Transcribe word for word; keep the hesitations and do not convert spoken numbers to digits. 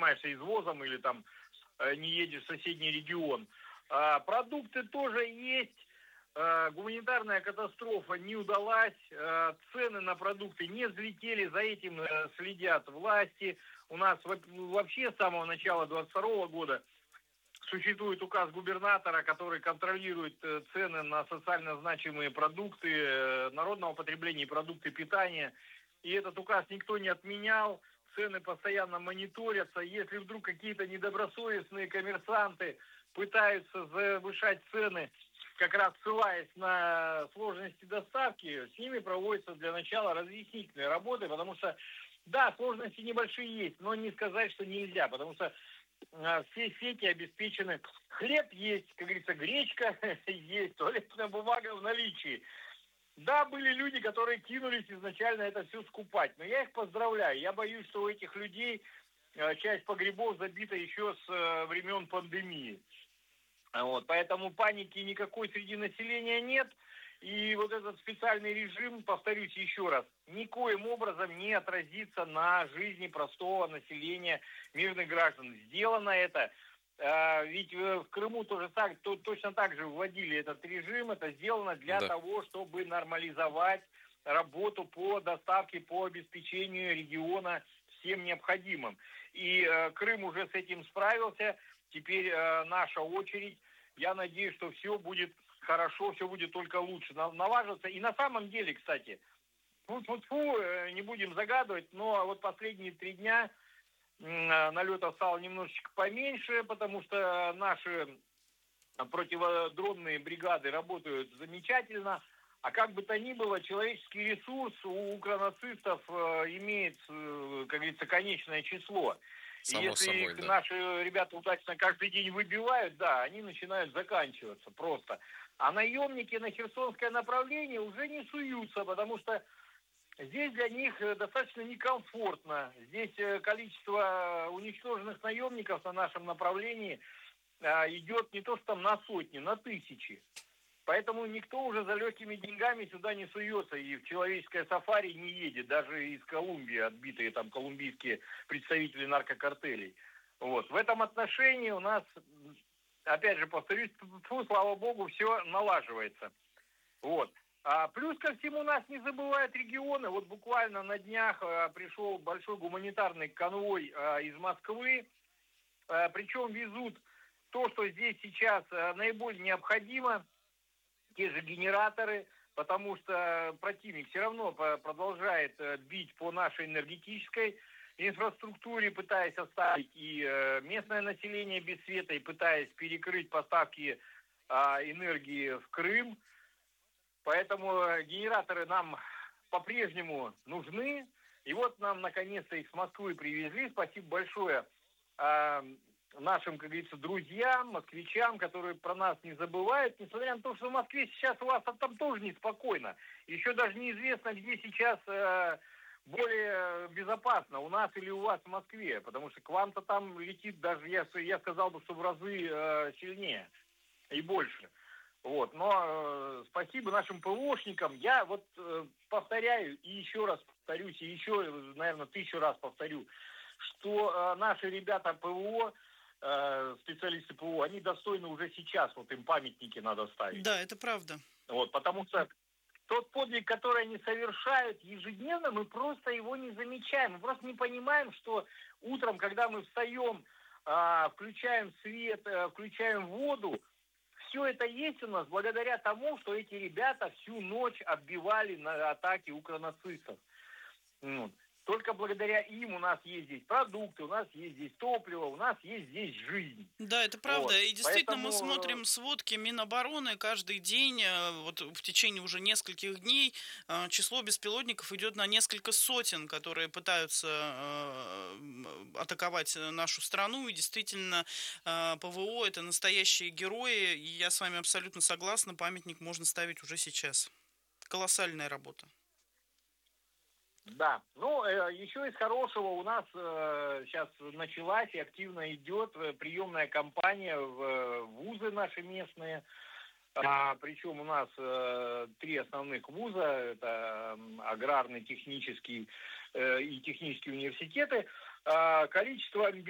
занимаешься извозом или там э, не едешь в соседний регион. А, продукты тоже есть. А, гуманитарная катастрофа не удалась. А, цены на продукты не взлетели. За этим э, следят власти. У нас вообще с самого начала двадцать второго года существует указ губернатора, который контролирует цены на социально значимые продукты народного потребления и продукты питания. И этот указ никто не отменял. Цены постоянно мониторятся. Если вдруг какие-то недобросовестные коммерсанты пытаются завышать цены, как раз ссылаясь на сложности доставки, с ними проводятся для начала разъяснительные работы, потому что, да, сложности небольшие есть, но не сказать, что нельзя, потому что все сети обеспечены. Хлеб есть, как говорится, гречка есть, туалетная бумага в наличии. Да, были люди, которые кинулись изначально это все скупать, но я их поздравляю. Я боюсь, что у этих людей часть погребов забита еще с времен пандемии. Вот, поэтому паники никакой среди населения нет. И вот этот специальный режим, повторюсь еще раз, никоим образом не отразится на жизни простого населения, мирных граждан. Сделано это, э, ведь в Крыму тоже так, то, точно так же вводили этот режим. Это сделано для да. того, чтобы нормализовать работу по доставке, по обеспечению региона всем необходимым. И э, Крым уже с этим справился. Теперь э, наша очередь. Я надеюсь, что все будет хорошо, все будет только лучше налаживаться. И на самом деле, кстати, фу-фу-фу, не будем загадывать, но вот последние три дня налета стало немножечко поменьше, потому что наши противодронные бригады работают замечательно. А как бы то ни было, человеческий ресурс у укронацистов имеет, как говорится, конечное число. И если собой, да. наши ребята удачно каждый день выбивают, да, они начинают заканчиваться просто. А наемники на Херсонское направление уже не суются, потому что здесь для них достаточно некомфортно. Здесь количество уничтоженных наемников на нашем направлении идет не то что там на сотни, на тысячи. Поэтому никто уже за легкими деньгами сюда не суется и в человеческое сафари не едет, даже из Колумбии, отбитые там колумбийские представители наркокартелей. Вот. В этом отношении у нас, опять же, повторюсь, фу, слава богу, все налаживается. Вот. А плюс ко всему нас не забывают регионы. Вот буквально на днях а, пришел большой гуманитарный конвой а, из Москвы, а, причем везут то, что здесь сейчас а, наиболее необходимо. Те же генераторы, потому что противник все равно продолжает бить по нашей энергетической инфраструктуре, пытаясь оставить и местное население без света, и пытаясь перекрыть поставки энергии в Крым. Поэтому генераторы нам по-прежнему нужны. И вот нам наконец-то их с Москвы привезли. Спасибо большое нашим, как говорится, друзьям, москвичам, которые про нас не забывают, несмотря на то, что в Москве сейчас у вас там тоже неспокойно. Еще даже неизвестно, где сейчас э, более безопасно, у нас или у вас в Москве, потому что к вам-то там летит даже, я, я сказал бы, что в разы э, сильнее и больше. Вот. Но э, спасибо нашим ПВОшникам. Я вот э, повторяю и еще раз повторюсь, и еще, наверное, тысячу раз повторю, что э, наши ребята ПВО, специалисты ПВО, они достойны уже сейчас, вот им памятники надо ставить. Да, это правда. Вот, потому что тот подвиг, который они совершают ежедневно, мы просто его не замечаем. Мы просто не понимаем, что утром, когда мы встаем, включаем свет, включаем воду, все это есть у нас благодаря тому, что эти ребята всю ночь отбивали на атаки укронацистов. Только благодаря им у нас есть здесь продукты, у нас есть здесь топливо, у нас есть здесь жизнь. Да, это правда. Вот. И действительно Поэтому... мы смотрим сводки Минобороны каждый день, вот в течение уже нескольких дней число беспилотников идет на несколько сотен, которые пытаются атаковать нашу страну. И действительно ПВО — это настоящие герои. И я с вами абсолютно согласна, памятник можно ставить уже сейчас. Колоссальная работа. Да, ну, э, еще из хорошего у нас э, сейчас началась и активно идет приемная кампания в вузы наши местные. А, причем у нас э, три основных вуза, это аграрный, технический э, и технические университеты. А, количество